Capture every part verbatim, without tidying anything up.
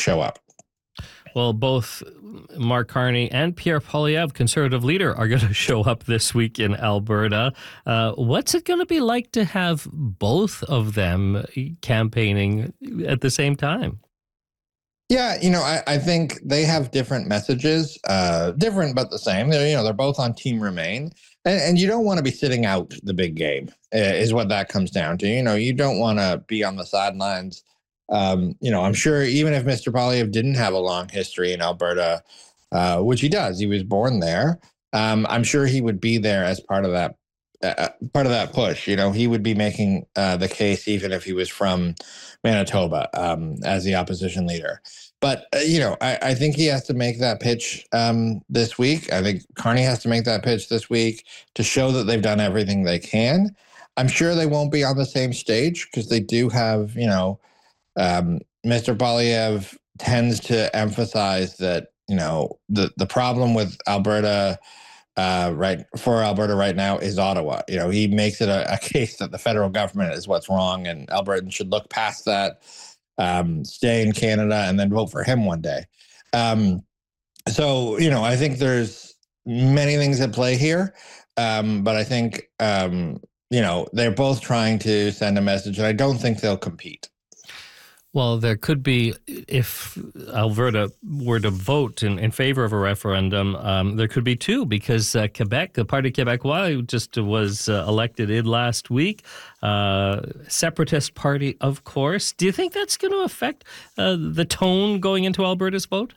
show up. Well, both Mark Carney and Pierre Poilievre, Conservative leader, are going to show up this week in Alberta. Uh, what's it going to be like to have both of them campaigning at the same time? Yeah, you know, I, I think they have different messages, uh, different but the same. They're, you know, they're both on Team Remain. And, and you don't want to be sitting out the big game, is what that comes down to. You know, you don't want to be on the sidelines. Um, you know, I'm sure even if Mister Poilievre didn't have a long history in Alberta, uh, which he does, he was born there. Um, I'm sure he would be there as part of that uh, part of that push. You know, he would be making uh, the case even if he was from Manitoba um, as the opposition leader. But, uh, you know, I, I think he has to make that pitch um, this week. I think Carney has to make that pitch this week to show that they've done everything they can. I'm sure they won't be on the same stage because they do have, you know, Um, Mister Poilievre tends to emphasize that, you know, the, the problem with Alberta uh, right for Alberta right now is Ottawa. You know, he makes it a, a case that the federal government is what's wrong and Albertans should look past that, um, stay in Canada and then vote for him one day. Um, so, you know, I think there's many things at play here. Um, but I think, um, you know, they're both trying to send a message and I don't think they'll compete. Well, there could be, if Alberta were to vote in, in favor of a referendum, um, there could be two, because uh, Quebec, the Parti Québécois, just was uh, elected in last week, uh, separatist party, of course. Do you think that's going to affect uh, the tone going into Alberta's vote?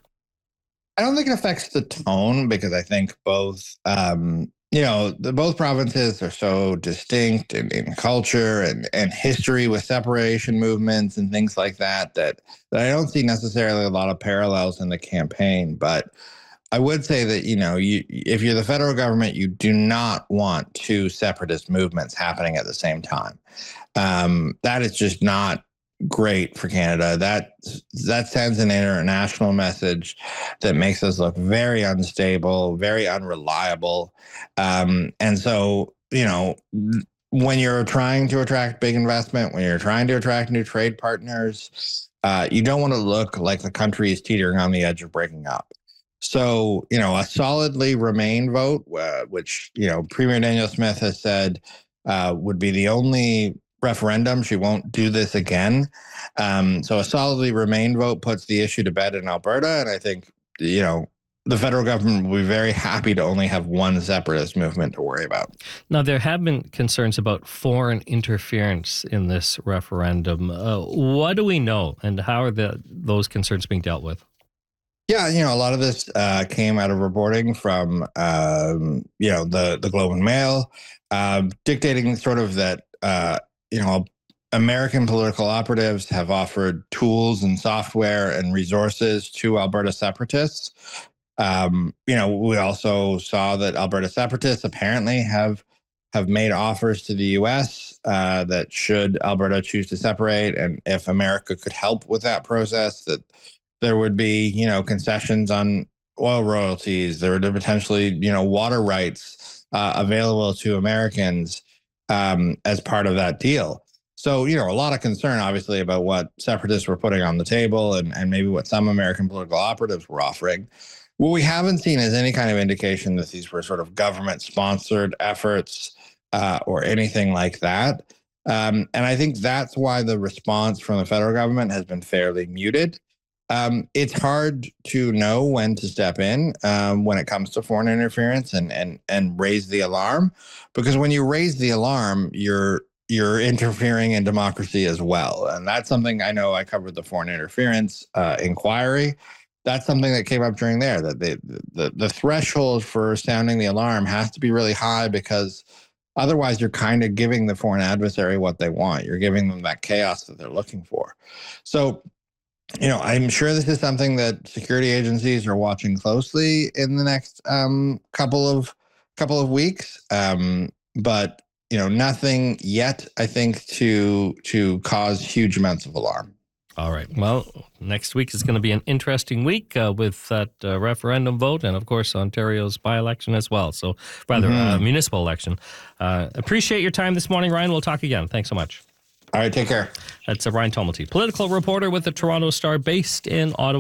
I don't think it affects the tone because I think both, um, you know, the, both provinces are so distinct in, in culture and, and history with separation movements and things like that, that, that I don't see necessarily a lot of parallels in the campaign. But I would say that, you know, you, if you're the federal government, you do not want two separatist movements happening at the same time. Um, that is just not great for Canada. That that sends an international message that makes us look very unstable, very unreliable. Um, and so, you know, when you're trying to attract big investment, when you're trying to attract new trade partners, uh, you don't want to look like the country is teetering on the edge of breaking up. So, you know, a solidly Remain vote, uh, which, you know, Premier Danielle Smith has said uh, would be the only referendum. She won't do this again. Um, so a solidly Remain vote puts the issue to bed in Alberta. And I think, you know, the federal government will be very happy to only have one separatist movement to worry about. Now, there have been concerns about foreign interference in this referendum. Uh, what do we know, and how are the, those concerns being dealt with? Yeah, you know, a lot of this uh, came out of reporting from, um, you know, the, the Globe and Mail, uh, dictating sort of that, uh, you know, American political operatives have offered tools and software and resources to Alberta separatists. Um, you know, we also saw that Alberta separatists apparently have have made offers to the U S uh, that should Alberta choose to separate, and if America could help with that process, that there would be, you know, concessions on oil royalties. There would be potentially, you know, water rights uh, available to Americans um, as part of that deal. So, you know, a lot of concern, obviously, about what separatists were putting on the table and, and maybe what some American political operatives were offering. What we haven't seen is any kind of indication that these were sort of government-sponsored efforts uh, or anything like that. Um, and I think that's why the response from the federal government has been fairly muted. Um, it's hard to know when to step in um, when it comes to foreign interference and and and raise the alarm, because when you raise the alarm, you're you're interfering in democracy as well. And that's something I know I covered the foreign interference uh, inquiry. That's something that came up during there, that the, the the threshold for sounding the alarm has to be really high, because otherwise you're kind of giving the foreign adversary what they want. You're giving them that chaos that they're looking for. So, you know, I'm sure this is something that security agencies are watching closely in the next um, couple of couple of weeks. Um, but, you know, nothing yet, I think, to to cause huge amounts of alarm. All right. Well, next week is going to be an interesting week uh, with that uh, referendum vote and, of course, Ontario's by-election as well. So, rather, mm-hmm. uh, municipal election. Uh, appreciate your time this morning, Ryan. We'll talk again. Thanks so much. All right. Take care. That's uh, Ryan Tumilty, political reporter with the Toronto Star based in Ottawa.